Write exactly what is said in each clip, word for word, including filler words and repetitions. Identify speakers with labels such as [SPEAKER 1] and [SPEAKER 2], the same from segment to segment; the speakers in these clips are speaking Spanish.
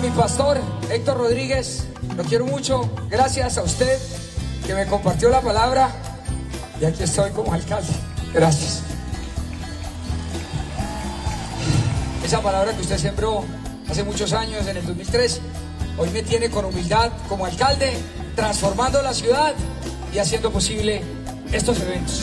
[SPEAKER 1] mi pastor, Héctor Rodríguez, lo quiero mucho. Gracias a usted que me compartió la palabra y aquí estoy como alcalde. Gracias. Esa palabra que usted sembró hace muchos años, en el dos mil tres, hoy me tiene con humildad como alcalde, transformando la ciudad y haciendo posible estos eventos.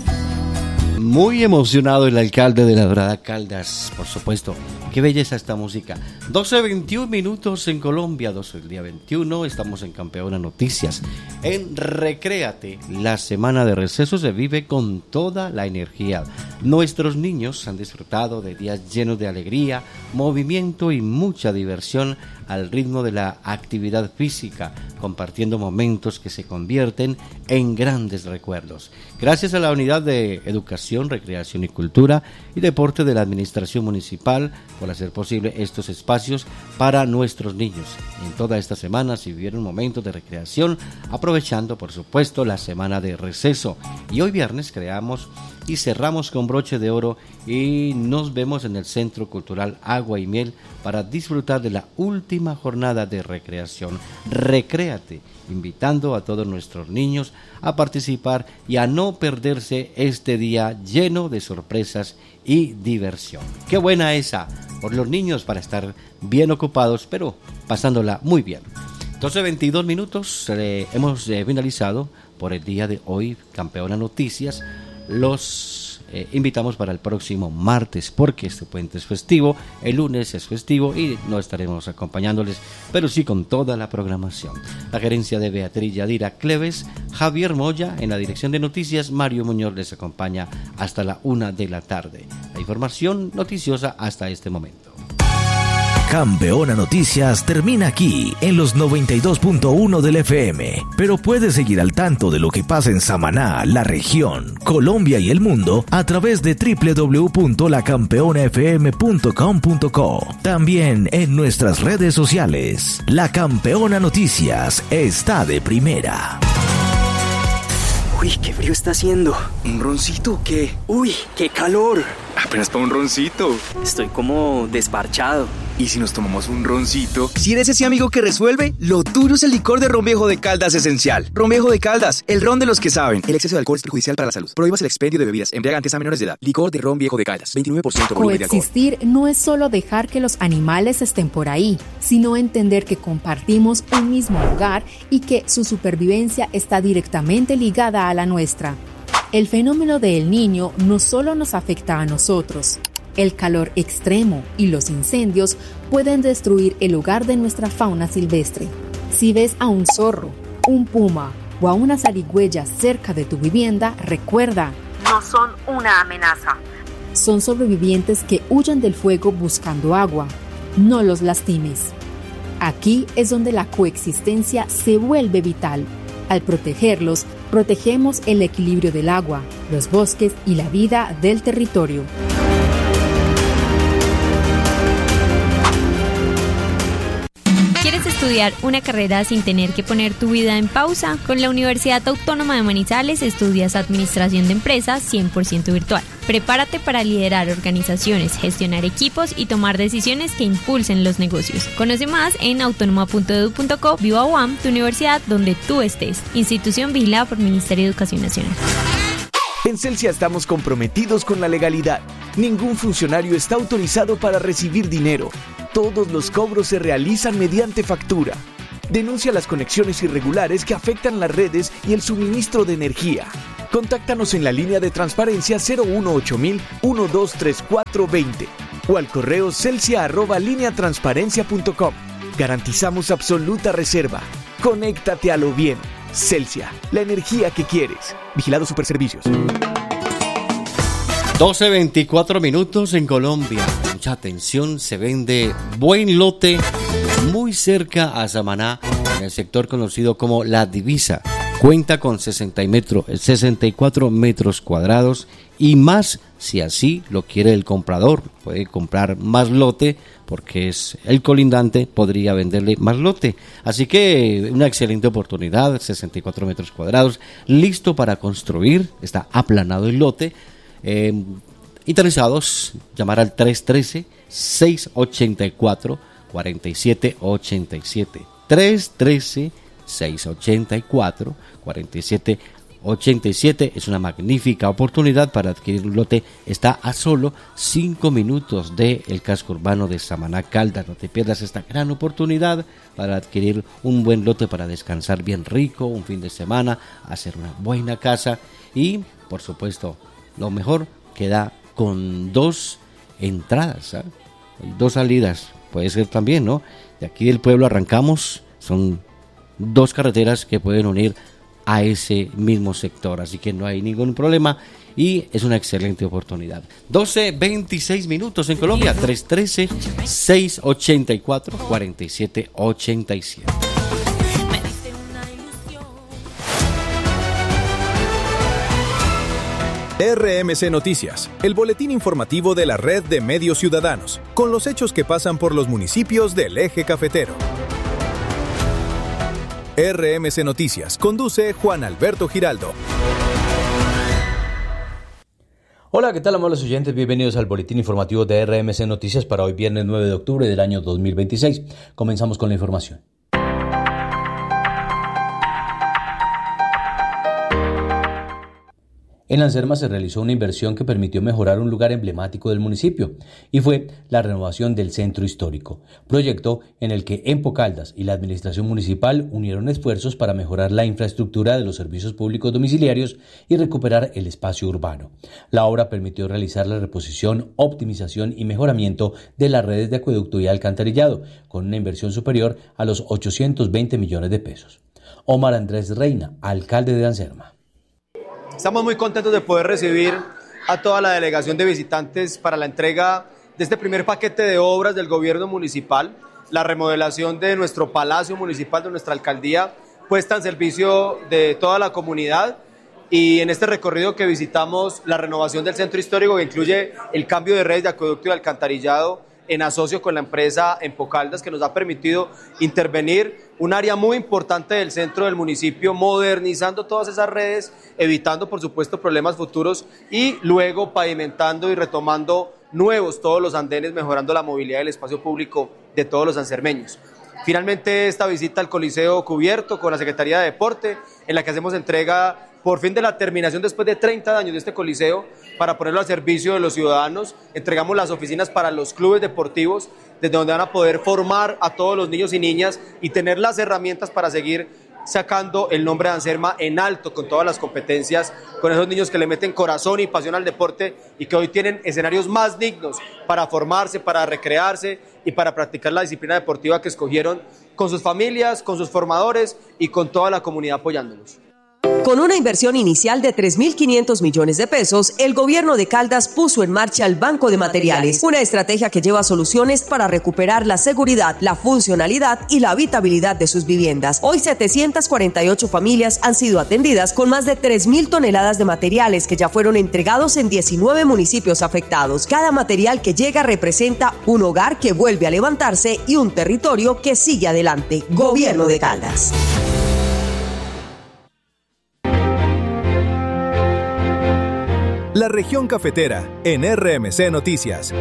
[SPEAKER 2] Muy emocionado el alcalde de La Dorada, Caldas, por supuesto. Qué belleza esta música. doce veintiún minutos en Colombia, doce del día veintiuno, estamos en Campeona Noticias. En Recréate, la semana de receso se vive con toda la energía. Nuestros niños han disfrutado de días llenos de alegría, movimiento y mucha diversión al ritmo de la actividad física, compartiendo momentos que se convierten en grandes recuerdos. Gracias a la Unidad de Educación, Recreación y Cultura y Deporte de la Administración Municipal por hacer posible estos espacios para nuestros niños. En toda esta semana se vivieron momentos de recreación, aprovechando por supuesto la semana de receso. Y hoy viernes creamos y cerramos con broche de oro y nos vemos en el Centro Cultural Agua y Miel para disfrutar de la última jornada de recreación. Recréate, invitando a todos nuestros niños a participar y a no perderse este día lleno de sorpresas y diversión. Qué buena esa por los niños para estar bien ocupados, pero pasándola muy bien. doce veintidós minutos, eh, hemos eh, finalizado por el día de hoy Campeona Noticias. Los eh, invitamos para el próximo martes porque este puente es festivo, el lunes es festivo y no estaremos acompañándoles, pero sí con toda la programación. La gerencia de Beatriz Yadira Cleves, Javier Moya en la dirección de noticias, Mario Muñoz les acompaña hasta la una de la tarde. La información noticiosa hasta este momento.
[SPEAKER 3] Campeona Noticias termina aquí en los noventa y dos punto uno del F M, pero puedes seguir al tanto de lo que pasa en Samaná, la región, Colombia y el mundo a través de doble u doble u doble u punto la campeona f m punto com punto co. También en nuestras redes sociales. La Campeona Noticias está de primera.
[SPEAKER 4] Uy, qué frío está haciendo. ¿Un roncito o qué? Uy, qué calor.
[SPEAKER 5] Apenas para un roncito.
[SPEAKER 4] Estoy como desparchado.
[SPEAKER 5] ¿Y si nos tomamos un roncito?
[SPEAKER 6] Si eres ese amigo que resuelve, lo tuyo es el licor de Ron Viejo de Caldas Esencial. Ron Viejo de Caldas, el ron de los que saben. El exceso de alcohol es perjudicial para la salud. Prohíbas el expendio de bebidas embriagantes a menores de edad. Licor de Ron Viejo de Caldas, veintinueve por ciento volumen de alcohol.
[SPEAKER 7] Coexistir no es solo dejar que los animales estén por ahí, sino entender que compartimos un mismo hogar y que su supervivencia está directamente ligada a la nuestra. El fenómeno del Niño no solo nos afecta a nosotros. El calor extremo y los incendios pueden destruir el hogar de nuestra fauna silvestre. Si ves a un zorro, un puma o a una zarigüeya cerca de tu vivienda, recuerda, no son una amenaza. Son sobrevivientes que huyen del fuego buscando agua. No los lastimes. Aquí es donde la coexistencia se vuelve vital. Al protegerlos, protegemos el equilibrio del agua, los bosques y la vida del territorio.
[SPEAKER 8] ¿Quieres estudiar una carrera sin tener que poner tu vida en pausa? Con la Universidad Autónoma de Manizales estudias Administración de Empresas cien por ciento virtual. Prepárate para liderar organizaciones, gestionar equipos y tomar decisiones que impulsen los negocios. Conoce más en autónoma punto edu punto co. Viva U A M, tu universidad donde tú estés. Institución vigilada por Ministerio de Educación Nacional.
[SPEAKER 3] En Celsia estamos comprometidos con la legalidad. Ningún funcionario está autorizado para recibir dinero. Todos los cobros se realizan mediante factura. Denuncia las conexiones irregulares que afectan las redes y el suministro de energía. Contáctanos en la línea de transparencia cero uno ocho mil uno dos tres cuatro veinte o al correo celsia arroba línea transparencia punto com. Garantizamos absoluta reserva. Conéctate a lo bien. Celsia, la energía que quieres. Vigilado Superservicios.
[SPEAKER 2] doce veinticuatro minutos en Colombia. Mucha atención, se vende buen lote muy cerca a Samaná, en el sector conocido como La Divisa. Cuenta con sesenta y cuatro metros cuadrados y más si así lo quiere el comprador. Puede comprar más lote porque es el colindante, podría venderle más lote. Así que una excelente oportunidad, sesenta y cuatro metros cuadrados, listo para construir, está aplanado el lote. Eh, interesados, llamar al tres uno tres, seis ocho cuatro, cuatro siete ocho siete. tres uno tres, seis ocho cuatro, cuatro siete ocho siete. Es una magnífica oportunidad para adquirir un lote. Está a solo cinco minutos del casco urbano de Samaná, Caldas. No te pierdas esta gran oportunidad para adquirir un buen lote para descansar bien rico un fin de semana, hacer una buena casa y, por supuesto, lo mejor queda con dos entradas, ¿sabes? Dos salidas, puede ser también, ¿no? De aquí del pueblo arrancamos, son dos carreteras que pueden unir a ese mismo sector, así que no hay ningún problema y es una excelente oportunidad. doce veintiséis minutos en Colombia, tres uno tres, seis ocho cuatro, cuatro siete ocho siete.
[SPEAKER 9] R M C Noticias, el boletín informativo de la red de medios ciudadanos, con los hechos que pasan por los municipios del eje cafetero. R M C Noticias, conduce Juan Alberto Giraldo.
[SPEAKER 10] Hola, ¿qué tal, amables oyentes? Bienvenidos al boletín informativo de R M C Noticias para hoy viernes nueve de octubre del año dos mil veintiséis. Comenzamos con la información. En Anserma se realizó una inversión que permitió mejorar un lugar emblemático del municipio y fue la renovación del centro histórico, proyecto en el que Empo Caldas y la administración municipal unieron esfuerzos para mejorar la infraestructura de los servicios públicos domiciliarios y recuperar el espacio urbano. La obra permitió realizar la reposición, optimización y mejoramiento de las redes de acueducto y alcantarillado, con una inversión superior a los ochocientos veinte millones de pesos. Omar Andrés Reina, alcalde de Anserma.
[SPEAKER 11] Estamos muy contentos de poder recibir a toda la delegación de visitantes para la entrega de este primer paquete de obras del gobierno municipal, la remodelación de nuestro palacio municipal, de nuestra alcaldía, puesta en servicio de toda la comunidad, y en este recorrido que visitamos la renovación del centro histórico, que incluye el cambio de redes de acueducto y alcantarillado en asocio con la empresa Empo Caldas, que nos ha permitido intervenir un área muy importante del centro del municipio, modernizando todas esas redes, evitando por supuesto problemas futuros y luego pavimentando y retomando nuevos todos los andenes, mejorando la movilidad del espacio público de todos los ansermeños. Finalmente, esta visita al Coliseo cubierto con la Secretaría de Deporte, en la que hacemos entrega por fin de la terminación después de treinta años de este coliseo para ponerlo al servicio de los ciudadanos. Entregamos las oficinas para los clubes deportivos, desde donde van a poder formar a todos los niños y niñas y tener las herramientas para seguir sacando el nombre de Anserma en alto con todas las competencias, con esos niños que le meten corazón y pasión al deporte y que hoy tienen escenarios más dignos para formarse, para recrearse y para practicar la disciplina deportiva que escogieron, con sus familias, con sus formadores y con toda la comunidad apoyándolos.
[SPEAKER 12] Con una inversión inicial de tres mil quinientos millones de pesos, el gobierno de Caldas puso en marcha el Banco de Materiales, una estrategia que lleva soluciones para recuperar la seguridad, la funcionalidad y la habitabilidad de sus viviendas. Hoy setecientas cuarenta y ocho familias han sido atendidas con más de tres mil toneladas de materiales que ya fueron entregados en diecinueve municipios afectados. Cada material que llega representa un hogar que vuelve a levantarse y un territorio que sigue adelante. Gobierno de Caldas.
[SPEAKER 9] La región cafetera en R M C Noticias.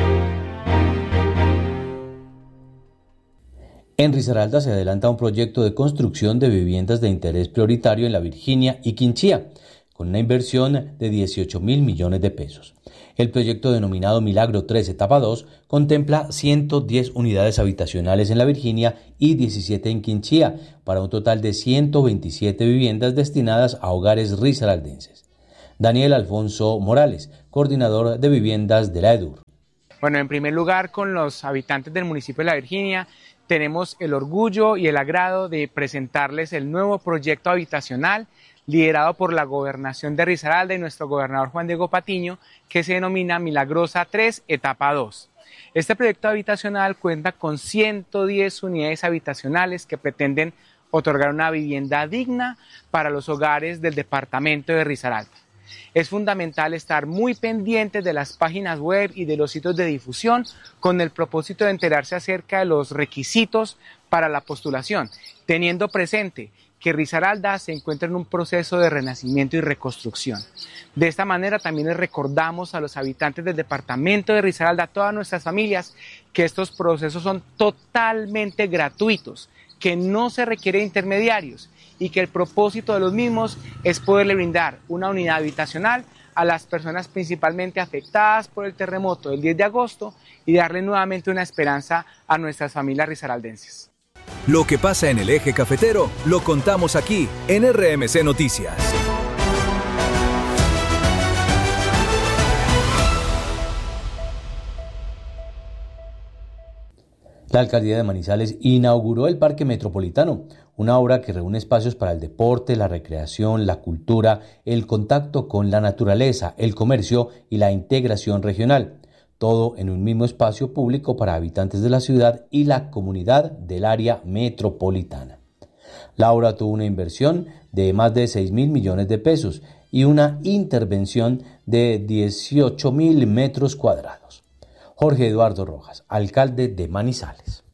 [SPEAKER 10] En Risaralda se adelanta un proyecto de construcción de viviendas de interés prioritario en La Virginia y Quinchía, con una inversión de dieciocho mil millones de pesos. El proyecto denominado Milagro tres, etapa dos, contempla ciento diez unidades habitacionales en La Virginia y diecisiete en Quinchía, para un total de ciento veintisiete viviendas destinadas a hogares risaraldenses. Daniel Alfonso Morales, coordinador de viviendas de la EDUR.
[SPEAKER 13] Bueno, en primer lugar, con los habitantes del municipio de La Virginia, tenemos el orgullo y el agrado de presentarles el nuevo proyecto habitacional liderado por la Gobernación de Risaralda y nuestro gobernador Juan Diego Patiño, que se denomina Milagrosa tres, etapa dos. Este proyecto habitacional cuenta con ciento diez unidades habitacionales que pretenden otorgar una vivienda digna para los hogares del departamento de Risaralda. Es fundamental estar muy pendientes de las páginas web y de los sitios de difusión con el propósito de enterarse acerca de los requisitos para la postulación, teniendo presente que Risaralda se encuentra en un proceso de renacimiento y reconstrucción. De esta manera también les recordamos a los habitantes del departamento de Risaralda, a todas nuestras familias, que estos procesos son totalmente gratuitos, que no se requieren intermediarios y que el propósito de los mismos es poderle brindar una unidad habitacional a las personas principalmente afectadas por el terremoto del diez de agosto y darle nuevamente una esperanza a nuestras familias risaraldenses.
[SPEAKER 9] Lo que pasa en el eje cafetero lo contamos aquí en R M C Noticias.
[SPEAKER 10] La alcaldía de Manizales inauguró el Parque Metropolitano, una obra que reúne espacios para el deporte, la recreación, la cultura, el contacto con la naturaleza, el comercio y la integración regional. Todo en un mismo espacio público para habitantes de la ciudad y la comunidad del área metropolitana. La obra tuvo una inversión de más de seis mil millones de pesos y una intervención de dieciocho mil metros cuadrados. Jorge Eduardo Rojas, alcalde de Manizales.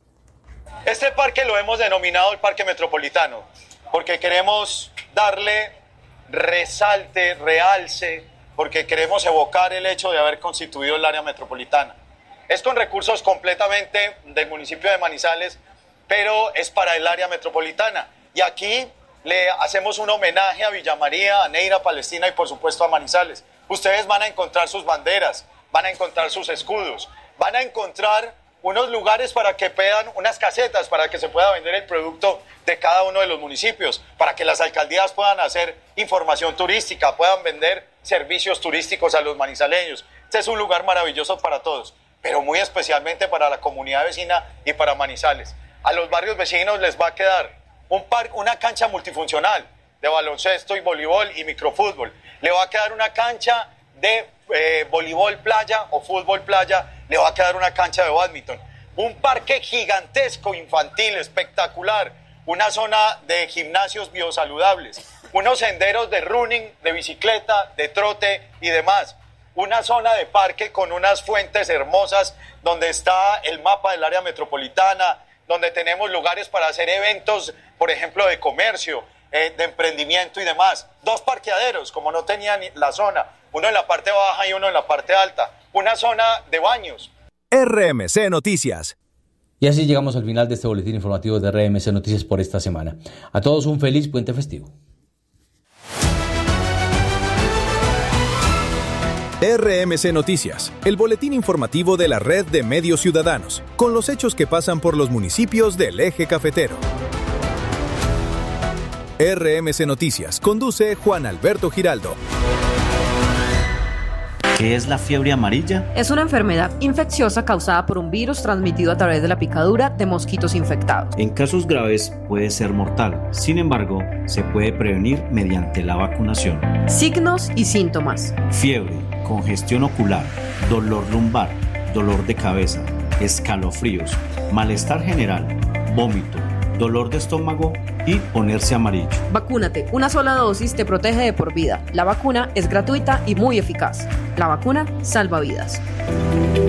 [SPEAKER 14] Este parque lo hemos denominado el Parque Metropolitano porque queremos darle resalte, realce, porque queremos evocar el hecho de haber constituido el área metropolitana. Es con recursos completamente del municipio de Manizales, pero es para el área metropolitana. Y aquí le hacemos un homenaje a Villa María, a Neira, Palestina y por supuesto a Manizales. Ustedes van a encontrar sus banderas, van a encontrar sus escudos, van a encontrar unos lugares para que puedan, unas casetas para que se pueda vender el producto de cada uno de los municipios, para que las alcaldías puedan hacer información turística, puedan vender servicios turísticos a los manizaleños. Este es un lugar maravilloso para todos, pero muy especialmente para la comunidad vecina y para Manizales. A los barrios vecinos les va a quedar un parque, una cancha multifuncional de baloncesto y voleibol y microfútbol. Le va a quedar una cancha de eh, voleibol playa o fútbol playa, le va a quedar una cancha de bádminton, un parque gigantesco infantil espectacular, una zona de gimnasios biosaludables, unos senderos de running, de bicicleta, de trote y demás, una zona de parque con unas fuentes hermosas donde está el mapa del área metropolitana, donde tenemos lugares para hacer eventos, por ejemplo, de comercio, eh, de emprendimiento y demás. Dos parqueaderos, como no tenían la zona, uno en la parte baja y uno en la parte alta. Una zona de baños.
[SPEAKER 9] R M C Noticias.
[SPEAKER 10] Y así llegamos al final de este boletín informativo de R M C Noticias por esta semana. A todos un feliz puente festivo.
[SPEAKER 9] R M C Noticias, el boletín informativo de la red de medios ciudadanos, con los hechos que pasan por los municipios del eje cafetero. R M C Noticias conduce Juan Alberto Giraldo.
[SPEAKER 15] ¿Qué es la fiebre amarilla?
[SPEAKER 16] Es una enfermedad infecciosa causada por un virus transmitido a través de la picadura de mosquitos infectados.
[SPEAKER 15] En casos graves puede ser mortal. Sin embargo, se puede prevenir mediante la vacunación.
[SPEAKER 16] Signos y síntomas:
[SPEAKER 15] fiebre, congestión ocular, dolor lumbar, dolor de cabeza, escalofríos, malestar general, vómito, dolor de estómago y ponerse amarillo.
[SPEAKER 16] Vacúnate. Una sola dosis te protege de por vida. La vacuna es gratuita y muy eficaz. La vacuna salva vidas.